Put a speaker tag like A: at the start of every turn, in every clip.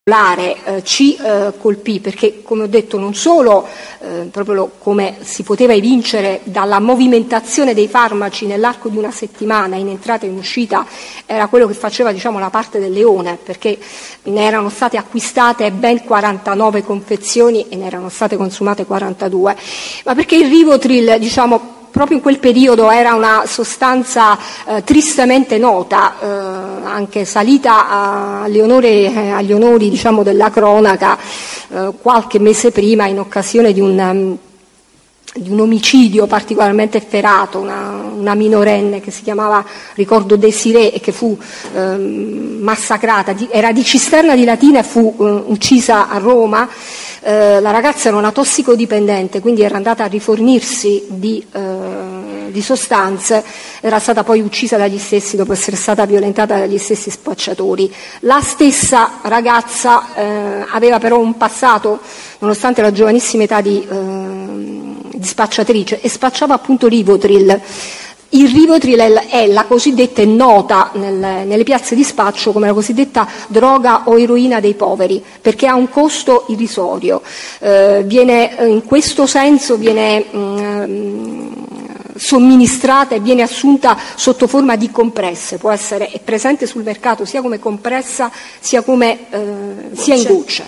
A: ci colpì perché, come ho detto, non solo proprio come si poteva evincere dalla movimentazione dei farmaci nell'arco di una settimana in entrata e in uscita, era quello che faceva, diciamo, la parte del leone, perché ne erano state acquistate ben 49 confezioni e ne erano state consumate 42, ma perché il Rivotril, diciamo, proprio in quel periodo era una sostanza tristemente nota, anche salita agli onori diciamo, della cronaca qualche mese prima in occasione di un omicidio particolarmente efferato, una minorenne che si chiamava, ricordo, Desiree, e che fu massacrata, era di Cisterna di Latina e fu uccisa a Roma. La ragazza era una tossicodipendente, quindi era andata a rifornirsi di sostanze, era stata poi uccisa dagli stessi dopo essere stata violentata dagli stessi spacciatori. La stessa ragazza aveva però un passato, nonostante la giovanissima età di spacciatrice, e spacciava appunto Rivotril. Il Rivotril è la cosiddetta, nota nelle piazze di spaccio come la cosiddetta droga o eroina dei poveri, perché ha un costo irrisorio. In questo senso viene somministrata e viene assunta sotto forma di compresse, è presente sul mercato sia come compressa sia in gocce.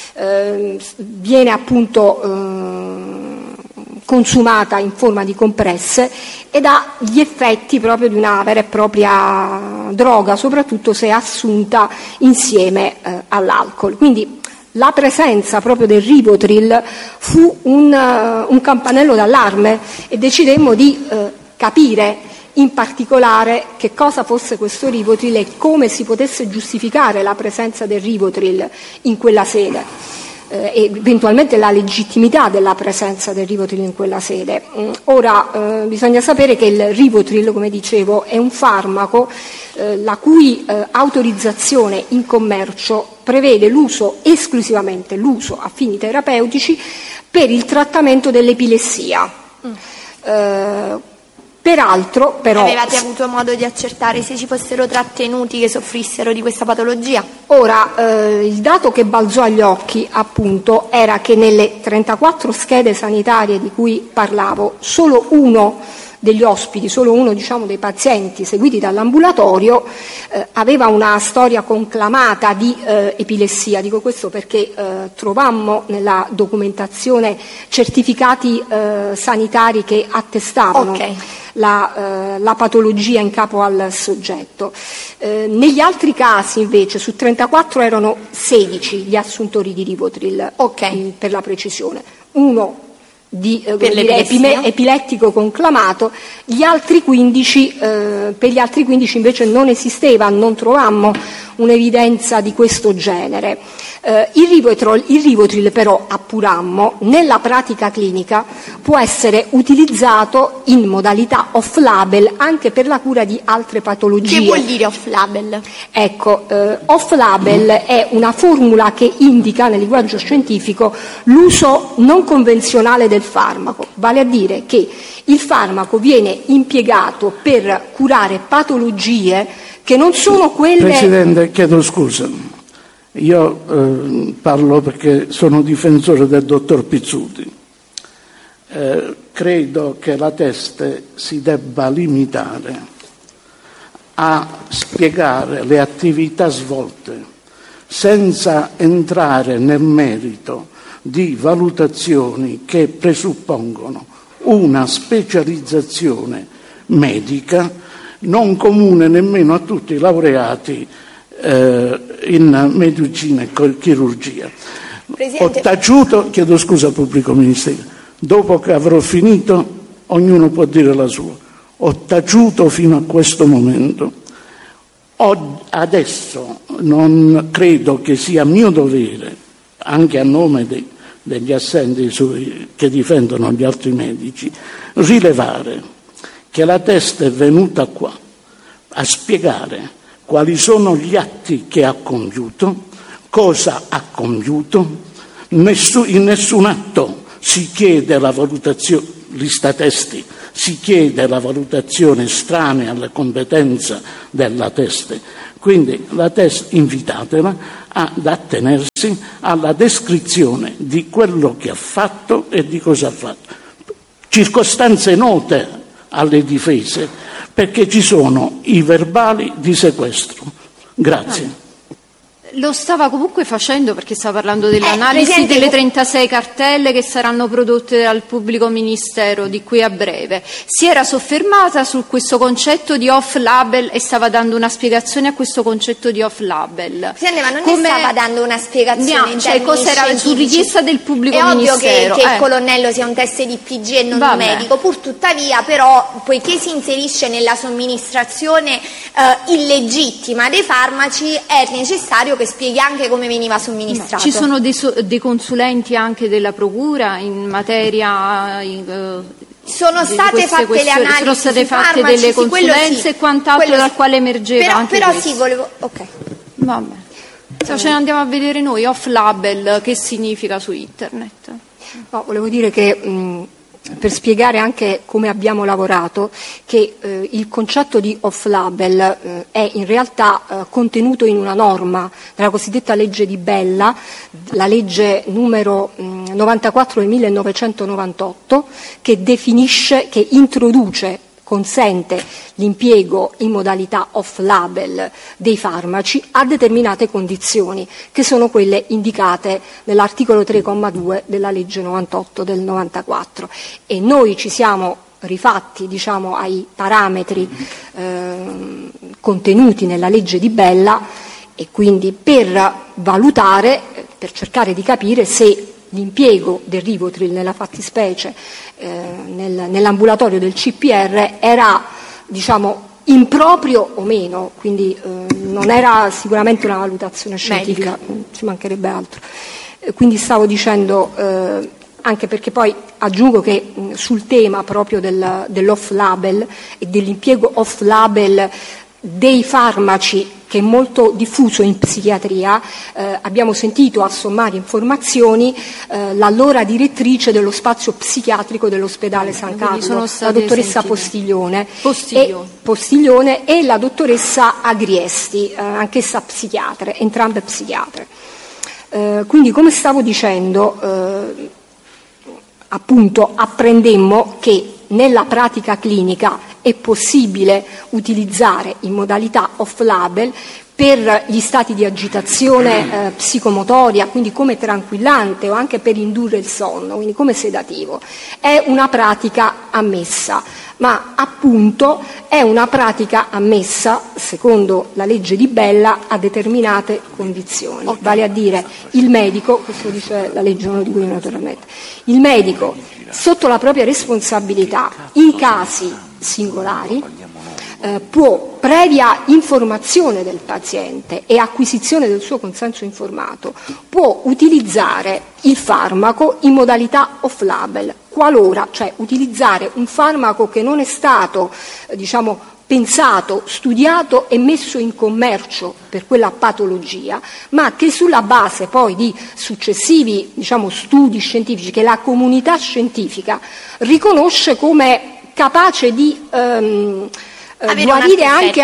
A: Viene appunto consumata in forma di compresse ed ha gli effetti proprio di una vera e propria droga, soprattutto se assunta insieme all'alcol. Quindi la presenza proprio del Rivotril fu un campanello d'allarme e decidemmo di capire in particolare che cosa fosse questo Rivotril e come si potesse giustificare la presenza del Rivotril in quella sede. E eventualmente la legittimità della presenza del Rivotril in quella sede. Ora bisogna sapere che il Rivotril, come dicevo, è un farmaco la cui autorizzazione in commercio prevede esclusivamente l'uso a fini terapeutici per il trattamento dell'epilessia. Peraltro, però...
B: Avevate avuto modo di accertare se ci fossero trattenuti che soffrissero di questa patologia?
A: Ora, il dato che balzò agli occhi, appunto, era che nelle 34 schede sanitarie di cui parlavo, solo uno degli ospiti, solo uno, diciamo, dei pazienti seguiti dall'ambulatorio aveva una storia conclamata di epilessia. Dico questo perché trovammo nella documentazione certificati sanitari che attestavano la patologia in capo al soggetto. Negli altri casi invece su 34 erano 16 gli assuntori di Rivotril, per la precisione, uno epilettico conclamato, per gli altri 15 invece non esisteva, non trovammo un'evidenza di questo genere. Il Rivotril però, appurammo, nella pratica clinica può essere utilizzato in modalità off-label anche per la cura di altre patologie.
B: Che vuol dire off-label?
A: Ecco, off-label è una formula che indica nel linguaggio scientifico l'uso non convenzionale del farmaco, vale a dire che il farmaco viene impiegato per curare patologie che non sono quelle...
C: Presidente, chiedo scusa, io parlo perché sono difensore del dottor Pizzuti. Credo che la Teste si debba limitare a spiegare le attività svolte senza entrare nel merito di valutazioni che presuppongono una specializzazione medica non comune nemmeno a tutti i laureati in medicina e chirurgia.
B: Presidente...
C: Ho taciuto, chiedo scusa al pubblico ministero, dopo che avrò finito ognuno può dire la sua. Ho taciuto fino a questo momento. Adesso non credo che sia mio dovere, anche a nome degli assenti che difendono gli altri medici, rilevare che la Teste è venuta qua a spiegare quali sono gli atti che ha compiuto, cosa ha compiuto. In nessun atto si chiede la valutazione, lista testi, si chiede la valutazione estranea alle competenze della Teste. Quindi la Teste, invitatela ad attenersi alla descrizione di quello che ha fatto e di cosa ha fatto. Circostanze note alle difese, perché ci sono i verbali di sequestro. Grazie.
D: Lo stava comunque facendo, perché stava parlando dell'analisi delle 36 cartelle che saranno prodotte dal pubblico ministero di qui a breve. Si era soffermata su questo concetto di off-label e stava dando una spiegazione a questo concetto di off-label.
B: Senti, ma non ne stava dando una spiegazione in termini
D: cos'era su richiesta del pubblico ministero.
B: È ovvio che il colonnello sia un test di PG e non un medico, pur tuttavia però, poiché si inserisce nella somministrazione illegittima dei farmaci, è necessario che spieghi anche come veniva somministrato.
D: Ci sono dei consulenti anche della procura in materia
B: sono state fatte le analisi,
D: sono state fatte
B: farmaci,
D: delle consulenze e quant'altro dal quale emergeva anche
B: però
D: questo.
B: Sì, volevo
D: vabbè. Ce ne andiamo a vedere noi off label che significa su internet.
A: No, volevo dire che per spiegare anche come abbiamo lavorato, che il concetto di off-label è in realtà contenuto in una norma della cosiddetta legge Di Bella, la legge numero 94 del 1998, che definisce, che introduce, consente l'impiego in modalità off-label dei farmaci a determinate condizioni, che sono quelle indicate nell'articolo 3,2 della legge 98 del 94. E noi ci siamo rifatti, diciamo, ai parametri contenuti nella legge Di Bella, e quindi per valutare, per cercare di capire se l'impiego del Rivotril nella fattispecie nell'ambulatorio del CPR era, diciamo, improprio o meno, quindi non era sicuramente una valutazione scientifica, ci mancherebbe altro. Quindi stavo dicendo, anche perché poi aggiungo che sul tema proprio dell'off-label e dell'impiego off-label dei farmaci, che è molto diffuso in psichiatria, abbiamo sentito a Sommarie Informazioni l'allora direttrice dello spazio psichiatrico dell'ospedale San Carlo, la dottoressa Postiglione e la dottoressa Agriesti, anch'essa psichiatre, entrambe psichiatre. Quindi, come stavo dicendo, appunto apprendemmo che nella pratica clinica è possibile utilizzare in modalità off-label per gli stati di agitazione psicomotoria, quindi come tranquillante o anche per indurre il sonno, quindi come sedativo. È una pratica ammessa, ma appunto è una pratica ammessa, secondo la legge Di Bella, a determinate condizioni. Vale a dire, il medico, questo dice la legge 1 di cui naturalmente, il medico, sotto la propria responsabilità, in casi singolari, può, previa informazione del paziente e acquisizione del suo consenso informato, può utilizzare il farmaco in modalità off-label, qualora, cioè utilizzare un farmaco che non è stato, diciamo, pensato, studiato e messo in commercio per quella patologia, ma che sulla base poi di successivi, diciamo, studi scientifici che la comunità scientifica riconosce come capace di guarire anche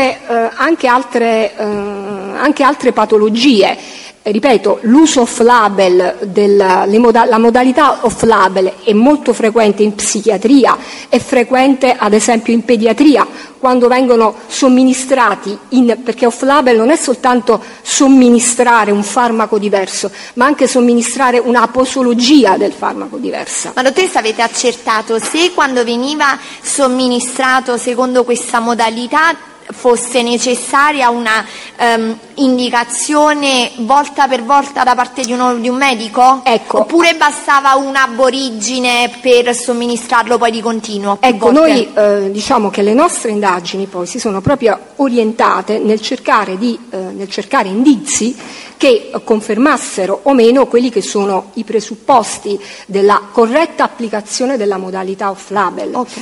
A: altre patologie. Ripeto, l'uso off-label, la modalità off-label è molto frequente in psichiatria, è frequente ad esempio in pediatria, quando vengono somministrati, perché off-label non è soltanto somministrare un farmaco diverso, ma anche somministrare una posologia del farmaco diversa.
B: Ma dottoressa, avete accertato se quando veniva somministrato secondo questa modalità fosse necessaria una indicazione volta per volta da parte di un medico?
A: Ecco.
B: Oppure bastava un aborigine per somministrarlo poi di continuo?
A: Ecco, noi diciamo che le nostre indagini poi si sono proprio orientate nel cercare indizi che confermassero o meno quelli che sono i presupposti della corretta applicazione della modalità off-label.
B: Okay.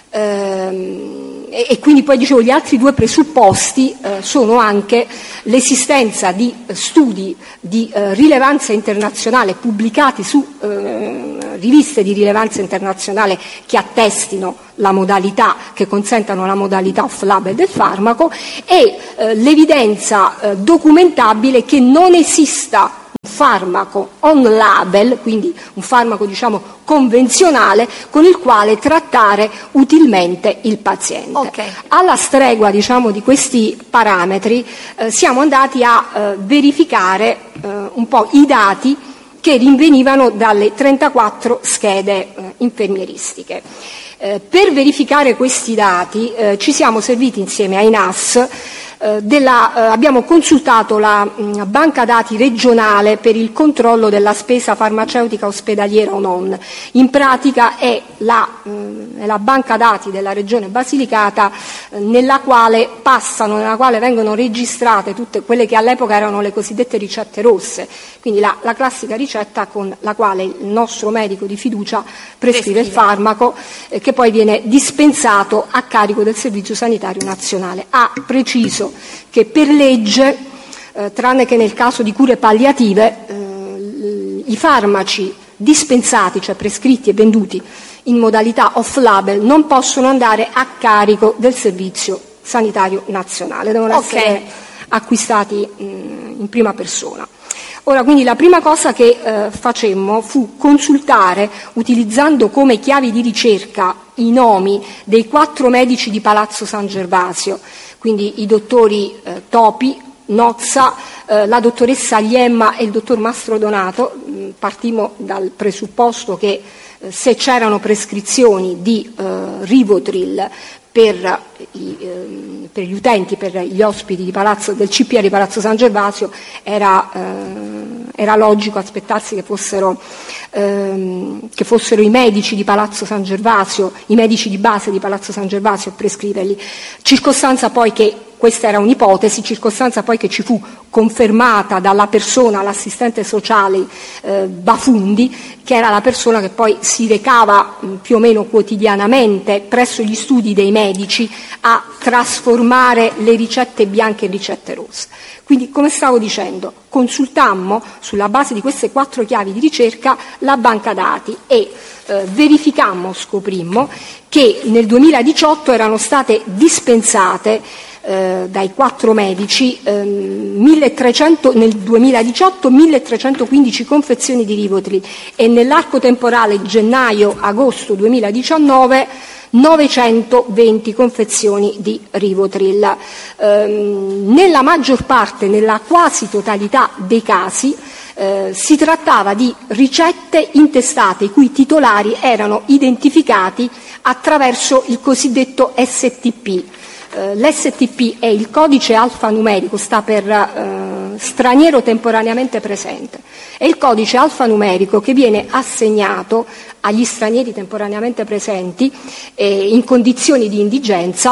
A: E quindi poi dicevo, gli altri due presupposti sono anche l'esistenza di studi di rilevanza internazionale pubblicati su riviste di rilevanza internazionale che attestino la modalità, che consentano la modalità off-label del farmaco, e l'evidenza documentabile che non esista un farmaco on-label, quindi un farmaco convenzionale, con il quale trattare utilmente il paziente.
B: Okay.
A: Alla stregua di questi parametri siamo andati a verificare un po' i dati che rinvenivano dalle 34 schede infermieristiche. Per verificare questi dati ci siamo serviti insieme ai NAS abbiamo consultato la banca dati regionale per il controllo della spesa farmaceutica ospedaliera o non. In pratica è la banca dati della regione Basilicata nella quale vengono registrate tutte quelle che all'epoca erano le cosiddette ricette rosse, quindi la classica ricetta con la quale il nostro medico di fiducia prescrive il farmaco che poi viene dispensato a carico del Servizio Sanitario Nazionale. Ha preciso che per legge, tranne che nel caso di cure palliative, i farmaci dispensati, cioè prescritti e venduti in modalità off-label, non possono andare a carico del Servizio Sanitario Nazionale, devono essere acquistati in prima persona. Ora, quindi la prima cosa che facemmo fu consultare, utilizzando come chiavi di ricerca i nomi dei 4 medici di Palazzo San Gervasio, quindi i dottori Topi, Nozza, la dottoressa Agliemma e il dottor Mastro Donato. Partimmo dal presupposto che se c'erano prescrizioni di Rivotril per gli utenti, per gli ospiti del CPR di Palazzo San Gervasio, era logico aspettarsi che fossero i medici di Palazzo San Gervasio, i medici di base di Palazzo San Gervasio a prescriverli. Circostanza poi che questa era un'ipotesi, circostanza poi che ci fu confermata dalla persona, l'assistente sociale Bafundi, che era la persona che poi si recava più o meno quotidianamente presso gli studi dei medici a trasformare le ricette bianche in ricette rosse. Quindi, come stavo dicendo, consultammo sulla base di queste 4 chiavi di ricerca la banca dati e scoprimmo che nel 2018 erano state dispensate dai 4 medici nel 2018 1315 confezioni di Rivotril e nell'arco temporale gennaio-agosto 2019 920 confezioni di Rivotril. Nella maggior parte, nella quasi totalità dei casi, si trattava di ricette intestate i cui titolari erano identificati attraverso il cosiddetto STP. L'STP è il codice alfanumerico, sta per straniero temporaneamente presente. È il codice alfanumerico che viene assegnato agli stranieri temporaneamente presenti in condizioni di indigenza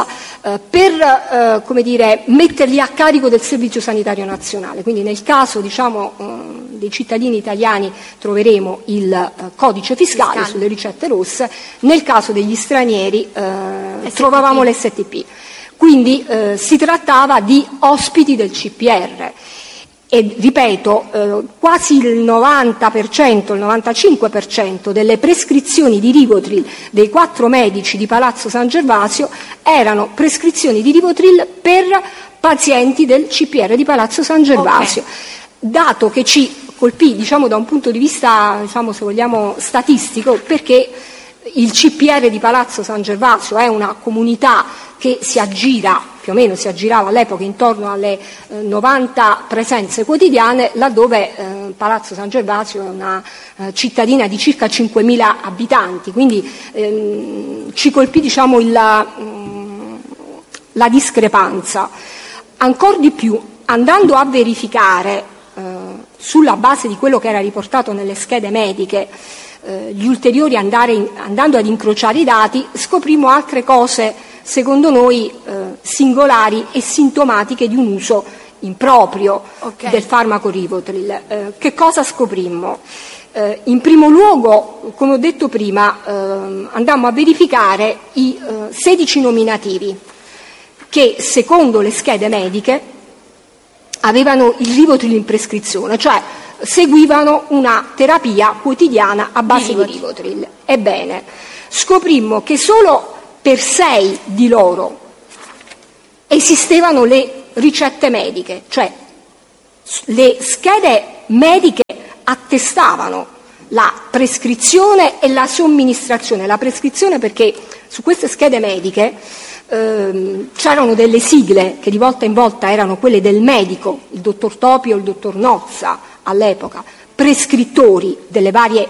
A: per metterli a carico del Servizio Sanitario Nazionale. Quindi nel caso dei cittadini italiani troveremo il codice fiscale sulle ricette rosse, nel caso degli stranieri trovavamo l'STP. Quindi si trattava di ospiti del CPR e, ripeto, quasi il 90%, il 95% delle prescrizioni di Rivotril dei 4 medici di Palazzo San Gervasio erano prescrizioni di Rivotril per pazienti del CPR di Palazzo San Gervasio. Dato che ci colpì, da un punto di vista, se vogliamo, statistico, perché il CPR di Palazzo San Gervasio è una comunità che si aggira, più o meno si aggirava all'epoca intorno alle 90 presenze quotidiane, laddove Palazzo San Gervasio è una cittadina di circa 5.000 abitanti, quindi ci colpì la discrepanza. Ancor di più, andando a verificare sulla base di quello che era riportato nelle schede mediche gli ulteriori andando ad incrociare i dati, scoprimmo altre cose secondo noi singolari e sintomatiche di un uso improprio del farmaco Rivotril. Che cosa scoprimmo? In primo luogo, come ho detto prima, andammo a verificare i 16 nominativi che, secondo le schede mediche, avevano il Rivotril in prescrizione, cioè seguivano una terapia quotidiana a base di Rivotril. Ebbene, scoprimmo che solo per 6 di loro esistevano le ricette mediche, cioè le schede mediche attestavano la prescrizione e la somministrazione. La prescrizione perché su queste schede mediche c'erano delle sigle che di volta in volta erano quelle del medico, il dottor Topi o il dottor Nozza all'epoca, prescrittori delle varie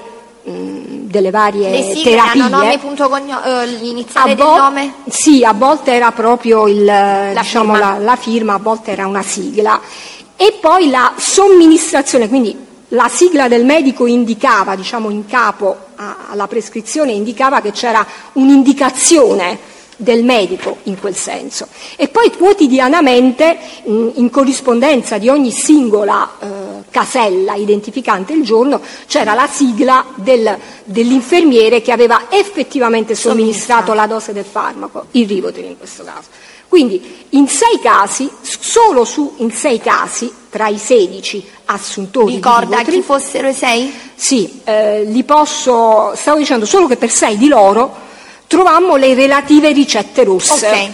B: le sigle
A: terapie.
B: Hanno nome, punto, l'iniziale del nome?
A: Sì, a volte era proprio la firma, a volte era una sigla. E poi la somministrazione, quindi la sigla del medico indicava, in capo alla prescrizione, indicava che c'era un'indicazione del medico in quel senso. E poi quotidianamente, in corrispondenza di ogni singola casella identificante il giorno, c'era la sigla dell'infermiere che aveva effettivamente somministrato la dose del farmaco, il Rivotril in questo caso. Quindi in 6 casi, in 6 casi, tra i 16 assuntori
B: Ricorda
A: di Rivotril,
B: chi fossero i 6?
A: Sì, stavo dicendo solo che per 6 di loro trovammo le relative ricette rosse.
B: Okay.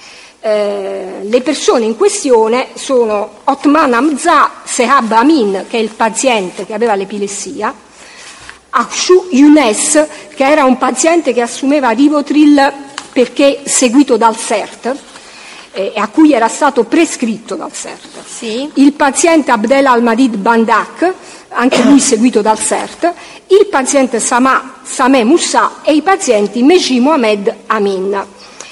A: Le persone in questione sono Othman Hamza Sehab Amin, che è il paziente che aveva l'epilessia, Akshu Younes, che era un paziente che assumeva Rivotril perché seguito dal CERT, a cui era stato prescritto dal CERT.
B: Sì.
A: Il paziente Abdel Al-Madid Bandak, anche lui seguito dal CERT, il paziente Sameh Moussa e i pazienti Meji Mohamed Amin.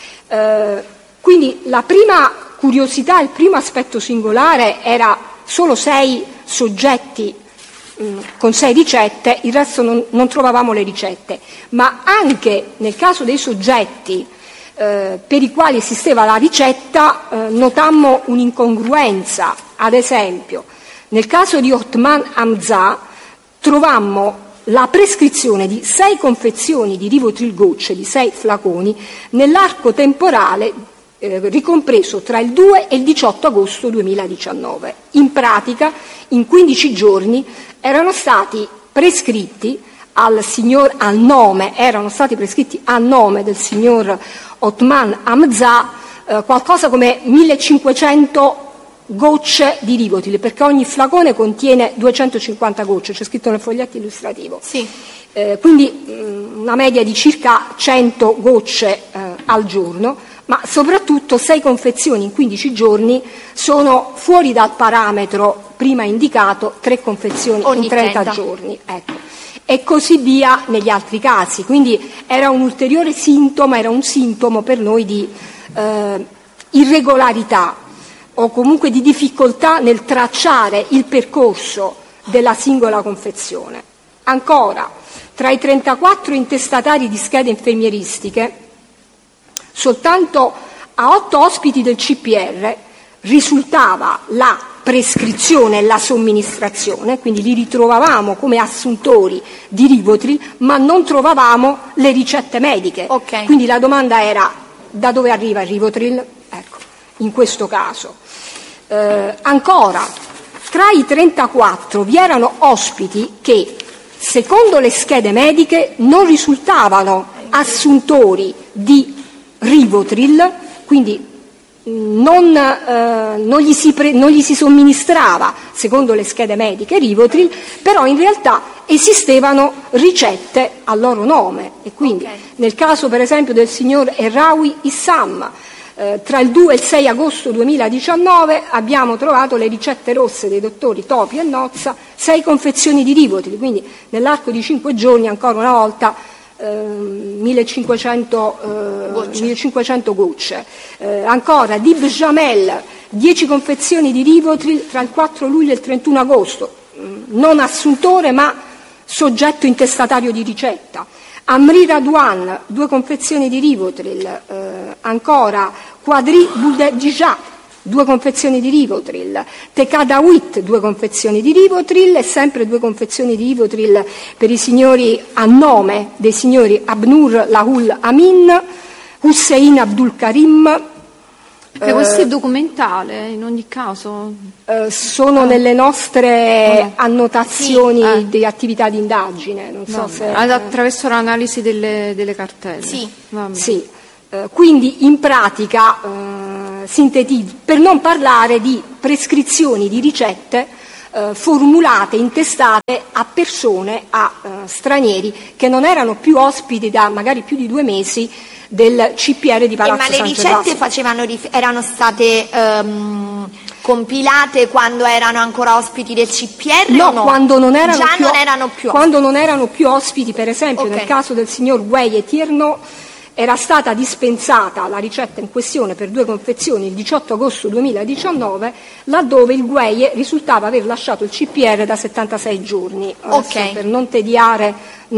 A: Quindi la prima curiosità, il primo aspetto singolare era solo 6 soggetti con 6 ricette, il resto non trovavamo le ricette, ma anche nel caso dei soggetti per i quali esisteva la ricetta notammo un'incongruenza. Ad esempio, nel caso di Othman Hamza trovammo la prescrizione di 6 confezioni di Rivotril gocce, di 6 flaconi, nell'arco temporale ricompreso tra il 2 e il 18 agosto 2019. In pratica, in 15 giorni erano stati prescritti erano stati prescritti a nome del signor Othman Hamza qualcosa come 1500 gocce di Rivotril, perché ogni flacone contiene 250 gocce, c'è scritto nel foglietto illustrativo.
B: Sì.
A: Quindi una media di circa 100 gocce al giorno, ma soprattutto 6 confezioni in 15 giorni sono fuori dal parametro prima indicato, 3 confezioni
B: ogni
A: in 30 giorni. Ecco. E così via negli altri casi. Quindi era un ulteriore sintomo, era un sintomo per noi di irregolarità o comunque di difficoltà nel tracciare il percorso della singola confezione. Ancora, tra i 34 intestatari di schede infermieristiche, soltanto a 8 ospiti del CPR risultava la prescrizione e la somministrazione, quindi li ritrovavamo come assuntori di Rivotril, ma non trovavamo le ricette mediche.
B: Okay.
A: Quindi la domanda era: da dove arriva il Rivotril? Ecco, in questo caso. Ancora, tra i 34 vi erano ospiti che, secondo le schede mediche, non risultavano assuntori di Rivotril, quindi non gli si somministrava, secondo le schede mediche, Rivotril, però in realtà esistevano ricette a loro nome. E quindi nel caso per esempio del signor Erraoui Issam, tra il 2 e il 6 agosto 2019 abbiamo trovato le ricette rosse dei dottori Topi e Nozza, 6 confezioni di Rivotril, quindi nell'arco di 5 giorni ancora una volta 1500 gocce. Ancora Dib Jamel, 10 confezioni di Rivotril tra il 4 luglio e il 31 agosto, non assuntore ma soggetto intestatario di ricetta. Amri Radwan, 2 confezioni di Rivotril. Ancora Quadri Boudedija, 2 confezioni di Rivotril. Tekadawit, 2 confezioni di Rivotril, e sempre 2 confezioni di Rivotril per i signori a nome dei signori Abnur Lahul Amin, Hussein Abdul Karim.
D: Questo è documentale in ogni caso?
A: Sono nelle nostre annotazioni di attività di indagine, non so se...
D: attraverso l'analisi delle cartelle.
B: Sì.
A: Sì. Quindi in pratica, per non parlare di prescrizioni di ricette formulate, intestate a persone, a stranieri che non erano più ospiti da magari più di 2 mesi del CPR di Palazzo San Gervasio.
B: Ma le ricette erano state compilate quando erano ancora ospiti del CPR?
A: No, quando non erano
B: non erano più
A: ospiti, per esempio nel caso del signor Guay e Tierno era stata dispensata la ricetta in questione per 2 confezioni il 18 agosto 2019, laddove il Guay risultava aver lasciato il CPR da 76 giorni. Adesso, per non tediare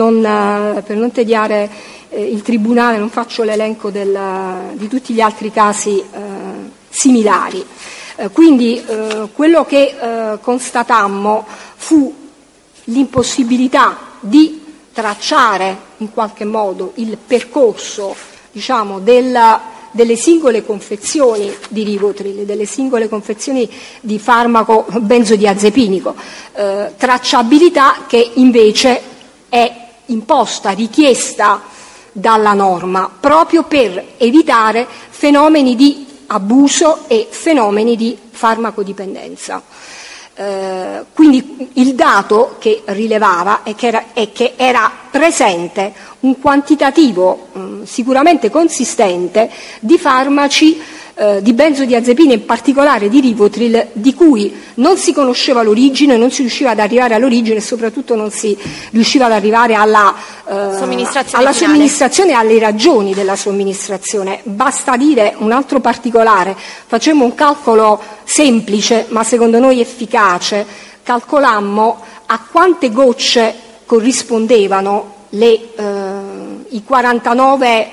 A: il Tribunale, non faccio l'elenco di tutti gli altri casi similari. Quindi quello che constatammo fu l'impossibilità di tracciare in qualche modo il percorso, diciamo, delle singole confezioni di Rivotril, delle singole confezioni di farmaco benzodiazepinico, tracciabilità che invece è imposta, richiesta dalla norma, proprio per evitare fenomeni di abuso e fenomeni di farmacodipendenza. Quindi il dato che rilevava è che era presente un quantitativo sicuramente consistente di farmaci, di benzodiazepine, in particolare di Rivotril, di cui non si conosceva l'origine, non si riusciva ad arrivare all'origine e soprattutto non si riusciva ad arrivare alla somministrazione e alle ragioni della somministrazione. Basta dire un altro particolare: facemmo un calcolo semplice ma secondo noi efficace, calcolammo a quante gocce corrispondevano i 42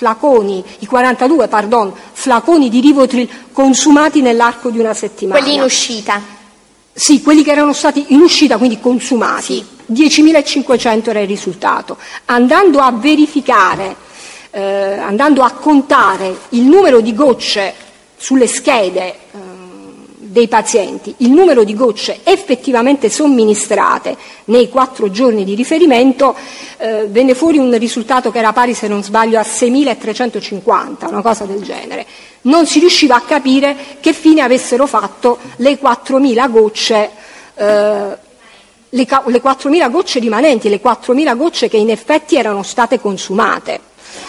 A: flaconi di Rivotril consumati nell'arco di una settimana.
B: Quelli in uscita?
A: Sì, quelli che erano stati in uscita, quindi consumati. Sì. 10.500 era il risultato. Andando a verificare, andando a contare il numero di gocce sulle schede dei pazienti, il numero di gocce effettivamente somministrate nei 4 giorni di riferimento, venne fuori un risultato che era pari, se non sbaglio, a 6.350, una cosa del genere. Non si riusciva a capire che fine avessero fatto le 4.000 gocce, le 4.000 gocce rimanenti, le 4.000 gocce che in effetti erano state consumate.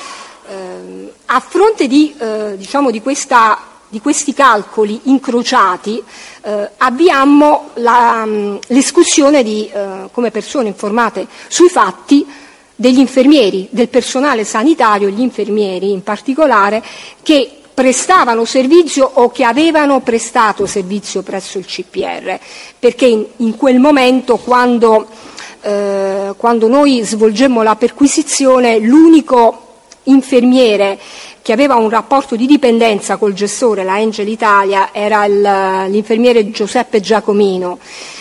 A: A fronte di questi calcoli incrociati, abbiamo l'escussione come persone informate sui fatti, degli infermieri, del personale sanitario, gli infermieri in particolare, che prestavano servizio o che avevano prestato servizio presso il CPR, perché in quel momento, quando noi svolgemmo la perquisizione, l'unico infermiere che aveva un rapporto di dipendenza col gestore, la Angel Italia, era l'infermiere Giuseppe Giacomino.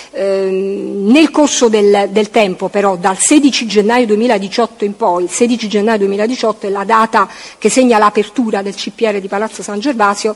A: Nel corso del tempo, però, dal 16 gennaio 2018 in poi, il 16 gennaio 2018 è la data che segna l'apertura del CPR di Palazzo San Gervasio,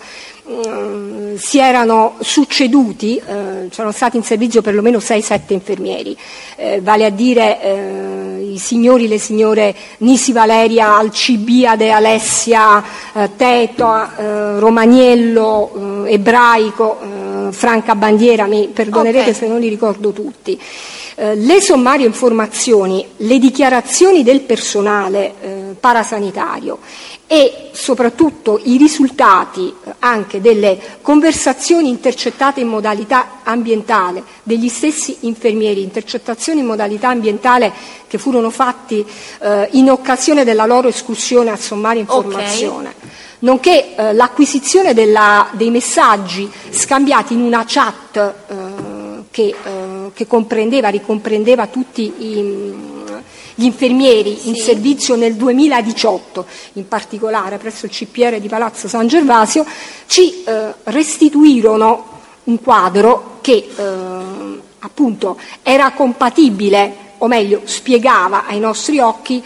A: si erano succeduti, c'erano stati in servizio perlomeno 6-7 infermieri, vale a dire i signori, le signore Nisi Valeria, Alcibiade, Alessia, Teto, Romaniello, Ebraico, Franca Bandiera, mi perdonerete se non li ricordo tutti. Le sommarie informazioni, le dichiarazioni del personale parasanitario e soprattutto i risultati anche delle conversazioni intercettate in modalità ambientale degli stessi infermieri, intercettazioni in modalità ambientale che furono fatti in occasione della loro escursione a sommaria informazione, nonché l'acquisizione dei messaggi scambiati in una chat che ricomprendeva tutti gli infermieri in servizio nel 2018, in particolare presso il CPR di Palazzo San Gervasio, ci restituirono un quadro che appunto era compatibile, o meglio spiegava ai nostri occhi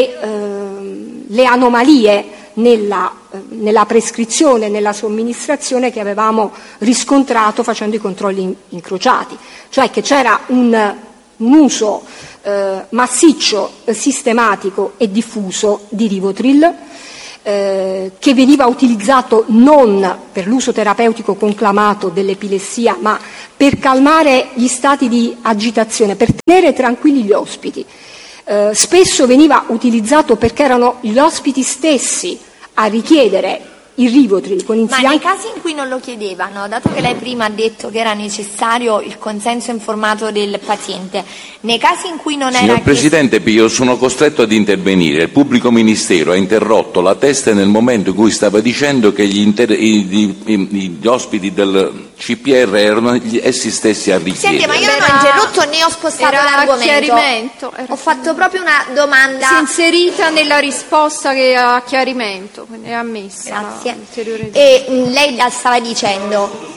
A: le anomalie nella prescrizione, nella somministrazione che avevamo riscontrato facendo i controlli incrociati, cioè che c'era un uso massiccio, sistematico e diffuso di Rivotril, che veniva utilizzato non per l'uso terapeutico conclamato dell'epilessia, ma per calmare gli stati di agitazione, per tenere tranquilli gli ospiti. Spesso veniva utilizzato perché erano gli ospiti stessi a richiedere il Rivotril con
B: Ma nei casi in cui non lo chiedevano, dato che lei prima ha detto che era necessario il consenso informato del paziente, nei casi in cui non
E: Signor Presidente, io sono costretto ad intervenire. Il pubblico ministero ha interrotto la testa nel momento in cui stava dicendo che gli ospiti del CPR erano essi stessi a richiedere.
B: Senti, ma io non ho interrotto né ho spostato l'argomento. Ho fatto proprio una domanda.
D: Si è inserita nella risposta che a chiarimento, quindi è ammessa.
B: Grazie. E lei stava dicendo.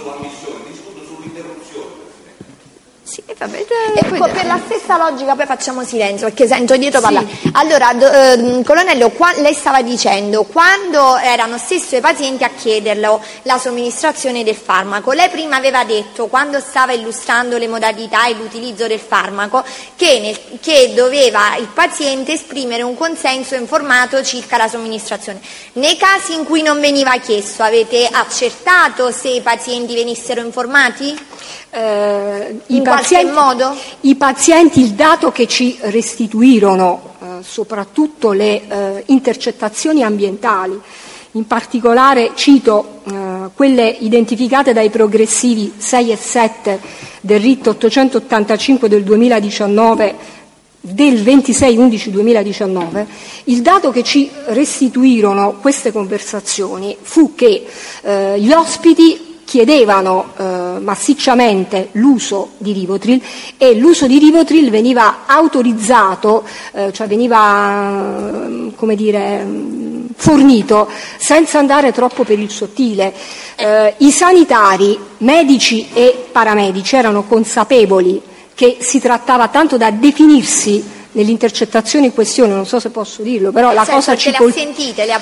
B: Sì, vabbè, per la stessa logica poi facciamo silenzio perché sento dietro parlare. Sì. Allora, colonnello, lei stava dicendo quando erano stesso i pazienti a chiederlo la somministrazione del farmaco, lei prima aveva detto, quando stava illustrando le modalità e l'utilizzo del farmaco, che doveva il paziente esprimere un consenso informato circa la somministrazione. Nei casi in cui non veniva chiesto, avete accertato se i pazienti venissero informati? In qualche modo?
A: I pazienti, il dato che ci restituirono soprattutto le intercettazioni ambientali, in particolare cito quelle identificate dai progressivi 6 e 7 del RIT 885 del 2019, del 26/11/2019, il dato che ci restituirono queste conversazioni fu che gli ospiti chiedevano massicciamente l'uso di Rivotril e l'uso di Rivotril veniva autorizzato, cioè veniva fornito senza andare troppo per il sottile. I sanitari, medici e paramedici erano consapevoli che si trattava tanto da definirsi nell'intercettazione in questione, non so se posso dirlo, però la cosa ci colpì.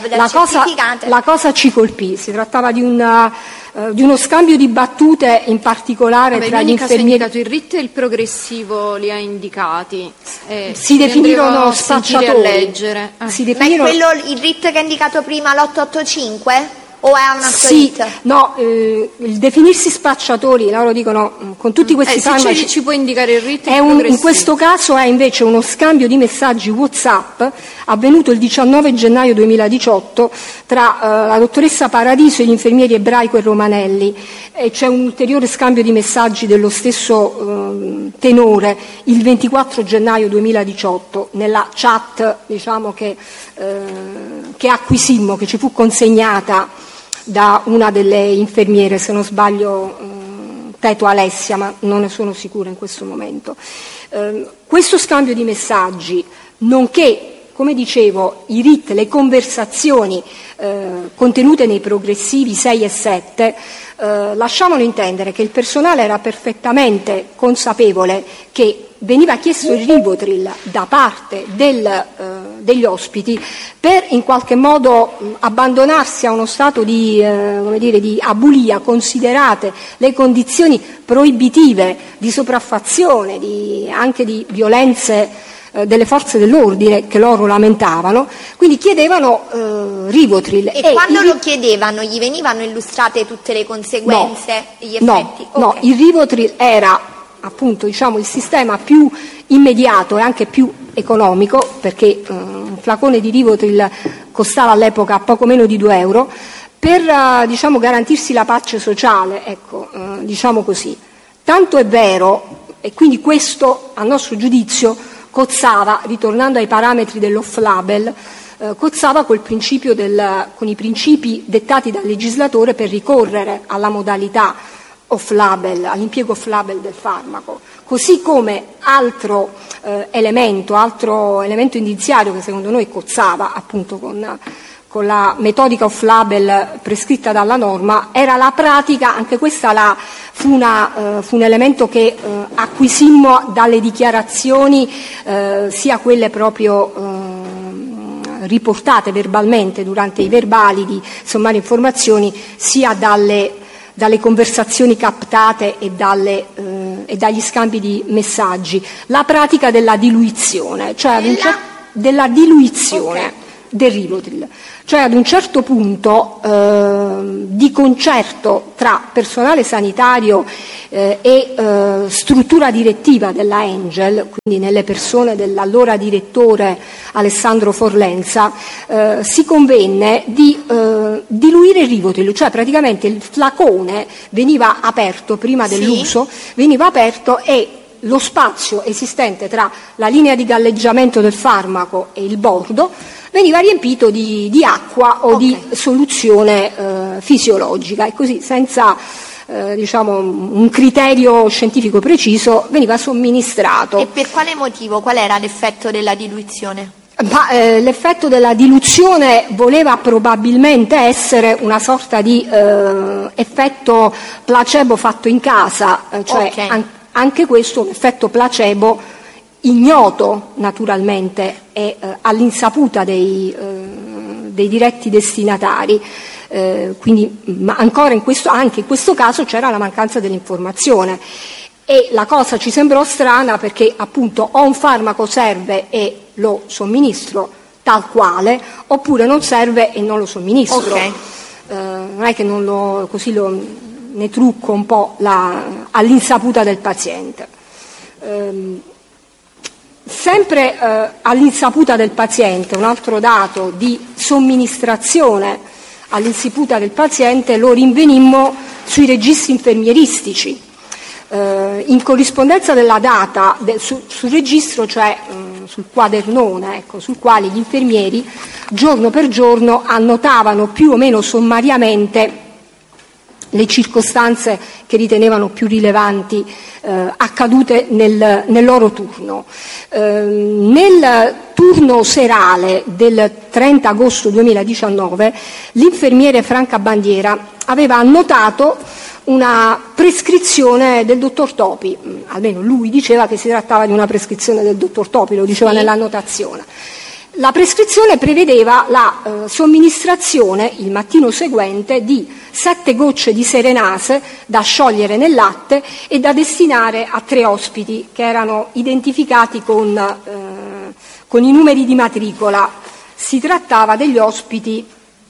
A: La cosa ci colpì, si trattava di uno scambio di battute, in particolare tra gli infermieri.
D: Indicato il RIT e il progressivo li ha indicati.
A: Si definirono spacciatori.
B: Ma è quello il RIT che ha indicato prima, l'885? O è un altro RIT?
A: No, il definirsi spacciatori, loro dicono con tutti questi farmaci.
D: Ci può indicare il RIT
A: in questo caso è invece uno scambio di messaggi WhatsApp avvenuto il 19 gennaio 2018 tra la dottoressa Paradiso e gli infermieri Ebraico e Romanelli, e c'è un ulteriore scambio di messaggi dello stesso tenore il 24 gennaio 2018 nella chat, diciamo, che acquisimmo, che ci fu consegnata da una delle infermiere, se non sbaglio Teto Alessia, ma non ne sono sicura in questo momento. Questo scambio di messaggi, nonché, come dicevo, i RIT, le conversazioni contenute nei progressivi 6 e 7, lasciavano intendere che il personale era perfettamente consapevole che veniva chiesto il Rivotril da parte degli ospiti per in qualche modo abbandonarsi a uno stato di abulia, considerate le condizioni proibitive di sopraffazione, anche di violenze delle forze dell'ordine che loro lamentavano, quindi chiedevano Rivotril.
B: E quando lo chiedevano gli venivano illustrate tutte le conseguenze, gli effetti?
A: No, il Rivotril era appunto il sistema più immediato e anche più economico, perché un flacone di Rivotril costava all'epoca poco meno di 2 euro, per garantirsi la pace sociale, diciamo così. Tanto è vero, e quindi questo a nostro giudizio cozzava, ritornando ai parametri dell'off-label, cozzava con i principi dettati dal legislatore per ricorrere alla modalità off-label, all'impiego off-label del farmaco, così come altro elemento indiziario che secondo noi cozzava appunto con la metodica off-label prescritta dalla norma era la pratica, anche questa fu un elemento che acquisimmo dalle dichiarazioni, sia quelle proprio riportate verbalmente durante i verbali di sommarie informazioni, sia dalle conversazioni captate e dagli scambi di messaggi, la pratica della diluizione, cioè della diluizione.
B: Okay.
A: del Rivotril. Cioè ad un certo punto, di concerto tra personale sanitario e struttura direttiva della Angel, quindi nelle persone dell'allora direttore Alessandro Forlenza, si convenne di diluire il Rivotril, cioè praticamente il flacone veniva aperto prima dell'uso, veniva aperto e lo spazio esistente tra la linea di galleggiamento del farmaco e il bordo veniva riempito di acqua o di soluzione fisiologica, e così senza un criterio scientifico preciso veniva somministrato.
B: E per quale motivo? Qual era l'effetto della diluizione?
A: L'effetto della diluzione voleva probabilmente essere una sorta di effetto placebo fatto in casa, cioè anche questo un effetto placebo ignoto naturalmente e all'insaputa dei diretti destinatari, quindi anche in questo caso c'era la mancanza dell'informazione. E la cosa ci sembrò strana perché appunto o un farmaco serve e lo somministro tal quale, oppure non serve e non lo somministro. Non è che ne trucco un po' all'insaputa del paziente. Sempre all'insaputa del paziente, un altro dato di somministrazione all'insaputa del paziente lo rinvenimmo sui registri infermieristici. In corrispondenza della data sul registro, cioè sul quadernone, sul quale gli infermieri giorno per giorno annotavano più o meno sommariamente le circostanze che ritenevano più rilevanti accadute nel loro turno. Nel turno serale del 30 agosto 2019 l'infermiere Franca Bandiera aveva annotato una prescrizione del dottor Topi, almeno lui diceva che si trattava di una prescrizione del dottor Topi, lo diceva nell'annotazione. La prescrizione prevedeva la somministrazione il mattino seguente di 7 gocce di Serenase da sciogliere nel latte e da destinare a 3 ospiti che erano identificati con i numeri di matricola. Si trattava degli ospiti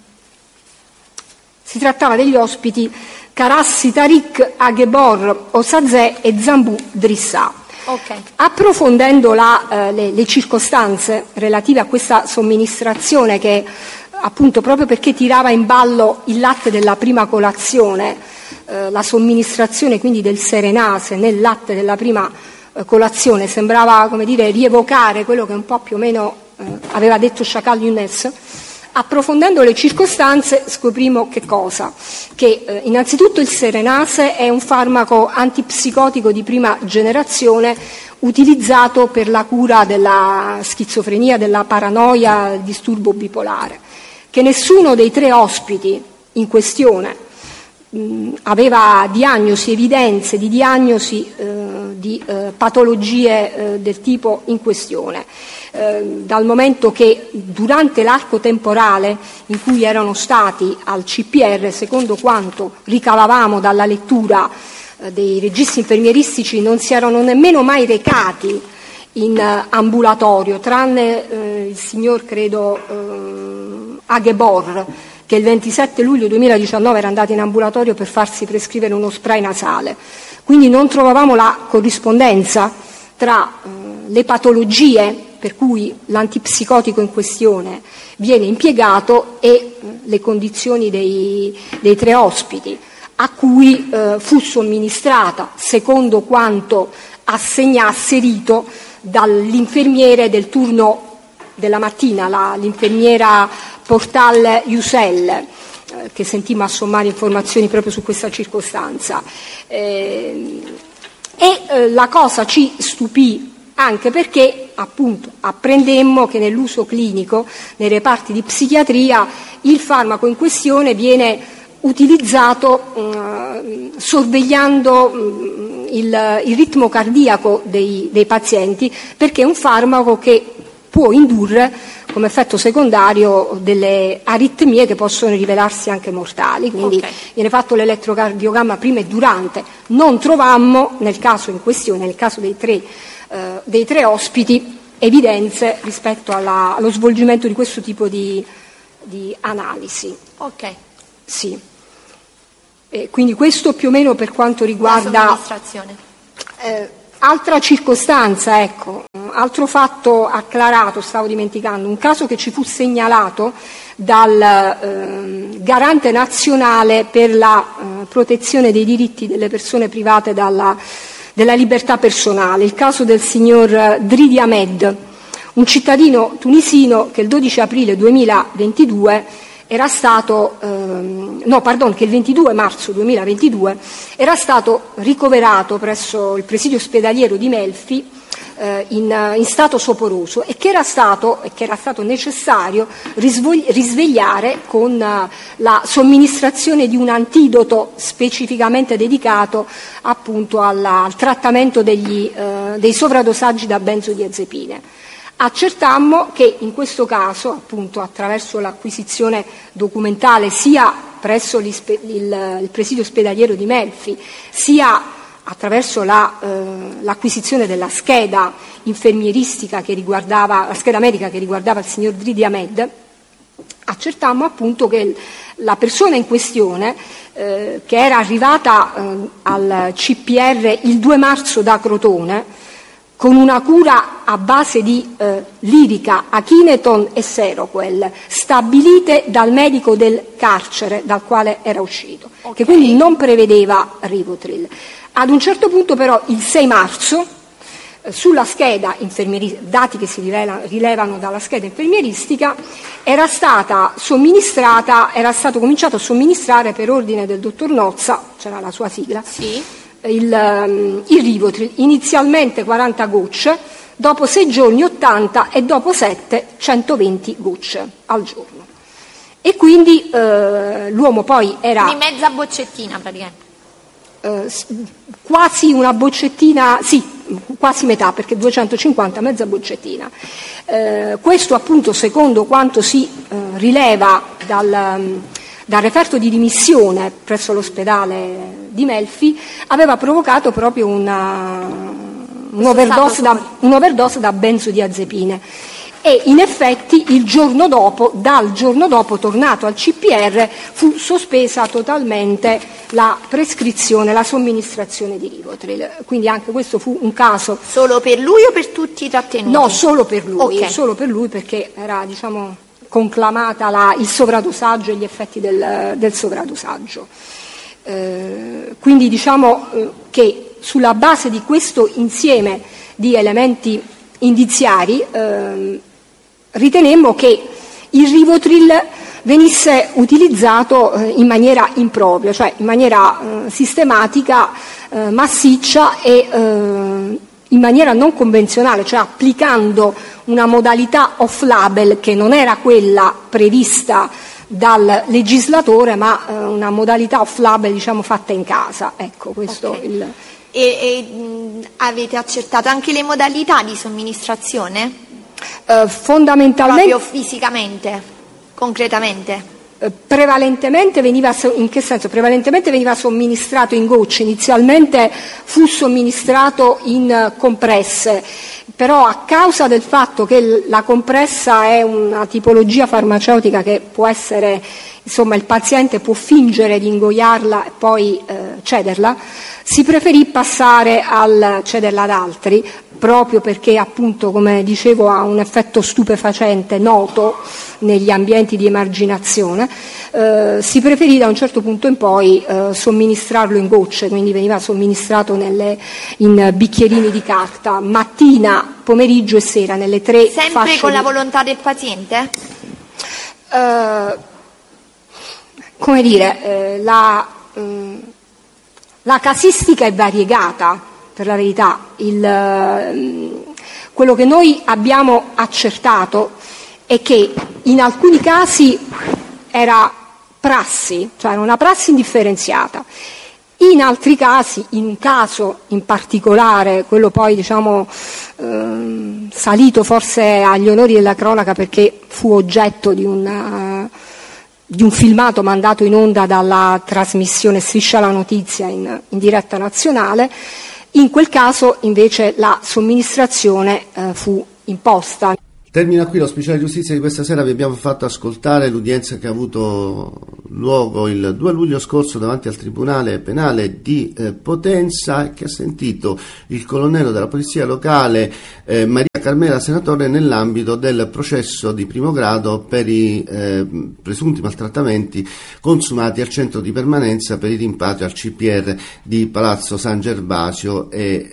A: Karassi Tariq, Aghebor Osazè e Zambù Drissà. Approfondendo le circostanze relative a questa somministrazione, che appunto proprio perché tirava in ballo il latte della prima colazione, la somministrazione quindi del Serenase nel latte della prima colazione sembrava, rievocare quello che un po' più o meno aveva detto Shakal Younes. Approfondendo le circostanze scoprimo che cosa? Che innanzitutto il Serenase è un farmaco antipsicotico di prima generazione utilizzato per la cura della schizofrenia, della paranoia, del disturbo bipolare, che nessuno dei 3 ospiti in questione aveva evidenze di diagnosi di patologie del tipo in questione, dal momento che durante l'arco temporale in cui erano stati al CPR, secondo quanto ricavavamo dalla lettura dei registri infermieristici, non si erano nemmeno mai recati in ambulatorio, tranne il signor, Aghebor, che il 27 luglio 2019 era andato in ambulatorio per farsi prescrivere uno spray nasale. Quindi non trovavamo la corrispondenza tra le patologie per cui l'antipsicotico in questione viene impiegato e le condizioni dei 3 ospiti, a cui fu somministrata, secondo quanto asserito dall'infermiere del turno della mattina, l'infermiera Portal Yusel, che sentimmo assommare informazioni proprio su questa circostanza. La cosa ci stupì anche perché appunto apprendemmo che nell'uso clinico, nei reparti di psichiatria, il farmaco in questione viene utilizzato sorvegliando il ritmo cardiaco dei pazienti, perché è un farmaco che può indurre come effetto secondario delle aritmie che possono rivelarsi anche mortali, quindi viene fatto l'elettrocardiogramma prima e durante. Non trovammo nel caso in questione, nel caso dei tre ospiti, evidenze rispetto allo svolgimento di questo tipo di analisi.
B: Ok.
A: Sì. Quindi questo più o meno per quanto riguarda
B: la somministrazione.
A: Altra circostanza, ecco, altro fatto acclarato, stavo dimenticando, un caso che ci fu segnalato dal garante nazionale per la protezione dei diritti delle persone private della libertà personale, il caso del signor Dridi Ahmed, un cittadino tunisino che il 12 aprile 2022 era stato, che il 22 marzo 2022 era stato ricoverato presso il presidio ospedaliero di Melfi in stato soporoso e che era stato necessario risvegliare con la somministrazione di un antidoto specificamente dedicato appunto al trattamento dei sovradosaggi da benzodiazepine. Accertammo che in questo caso, appunto attraverso l'acquisizione documentale sia presso il presidio ospedaliero di Melfi, sia attraverso l'acquisizione della scheda infermieristica la scheda medica che riguardava il signor Dridi Ahmed, accertammo appunto che la persona in questione, che era arrivata al CPR il 2 marzo da Crotone, con una cura a base di lirica, achineton e seroquel, stabilite dal medico del carcere dal quale era uscito, che quindi non prevedeva Rivotril. Ad un certo punto però, il 6 marzo, sulla scheda infermieristica, dati che si rilevano dalla scheda infermieristica, era stato cominciato a somministrare per ordine del dottor Nozza, c'era la sua sigla,
B: sì,
A: il Rivotril, inizialmente 40 gocce, dopo 6 giorni 80 e dopo 7 120 gocce al giorno. E quindi l'uomo poi era...
B: Quindi mezza boccettina praticamente.
A: Quasi una boccettina, sì, quasi metà, perché 250, mezza boccettina. Questo appunto secondo quanto si rileva dal referto di dimissione presso l'ospedale di Melfi, aveva provocato proprio un'overdose da benzodiazepine. E in effetti dal giorno dopo, tornato al CPR, fu sospesa totalmente la prescrizione, la somministrazizione di Rivotril. Quindi anche questo fu un caso.
B: Solo per lui o per tutti i trattenuti?
A: No, solo per lui,
B: Okay.
A: Solo per lui, perché era, conclamata il sovradosaggio e gli effetti del sovradosaggio. Quindi che sulla base di questo insieme di elementi indiziari ritenemmo che il Rivotril venisse utilizzato in maniera impropria, cioè in maniera sistematica, massiccia e in maniera non convenzionale, cioè applicando una modalità off-label che non era quella prevista dal legislatore, ma una modalità off-label fatta in casa. Ecco, questo
B: Okay. Avete accertato anche le modalità di somministrazione?
A: Fondamentalmente
B: Proprio fisicamente, concretamente?
A: Prevalentemente veniva somministrato in gocce, inizialmente fu somministrato in compresse, però a causa del fatto che la compressa è una tipologia farmaceutica che può essere, il paziente può fingere di ingoiarla e poi cederla, si preferì cederla ad altri, proprio perché appunto, come dicevo, ha un effetto stupefacente noto negli ambienti di emarginazione. Si preferì da un certo punto in poi somministrarlo in gocce, quindi veniva somministrato in bicchierini di carta, mattina, pomeriggio e sera, nelle 3 fasce.
B: Sempre con la volontà del paziente?
A: La casistica è variegata, per la verità. Quello che noi abbiamo accertato è che in alcuni casi era prassi, cioè era una prassi indifferenziata. In altri casi, in un caso in particolare, quello poi salito forse agli onori della cronaca perché fu oggetto di un filmato mandato in onda dalla trasmissione Striscia la Notizia in diretta nazionale, in quel caso invece la somministrazione fu imposta.
F: Termina qui lo speciale giustizia di questa sera. Vi abbiamo fatto ascoltare l'udienza che ha avuto luogo il 2 luglio scorso davanti al Tribunale Penale di Potenza, che ha sentito il colonnello della Polizia Locale Maria Carmela Senatore nell'ambito del processo di primo grado per i presunti maltrattamenti consumati al centro di permanenza per il rimpatrio al CPR di Palazzo San Gervasio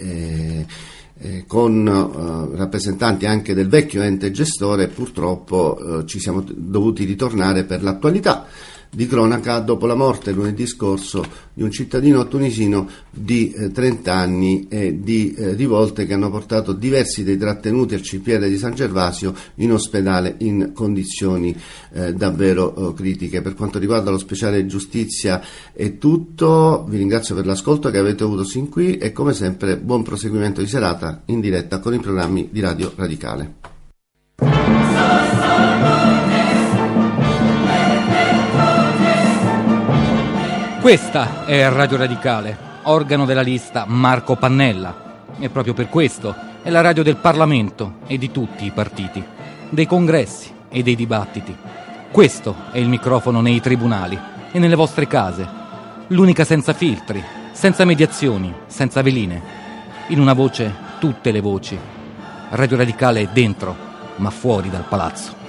F: con rappresentanti anche del vecchio ente gestore. Purtroppo ci siamo dovuti ritornare per l'attualità di cronaca dopo la morte lunedì scorso di un cittadino tunisino di 30 anni e di rivolte che hanno portato diversi dei trattenuti al CPR di San Gervasio in ospedale in condizioni davvero critiche. Per quanto riguarda lo speciale giustizia è tutto, vi ringrazio per l'ascolto che avete avuto sin qui e come sempre buon proseguimento di serata in diretta con i programmi di Radio Radicale.
G: Questa è Radio Radicale, organo della lista Marco Pannella, e proprio per questo è la radio del Parlamento e di tutti i partiti, dei congressi e dei dibattiti. Questo è il microfono nei tribunali e nelle vostre case, l'unica senza filtri, senza mediazioni, senza veline. In una voce tutte le voci. Radio Radicale è dentro, ma fuori dal palazzo.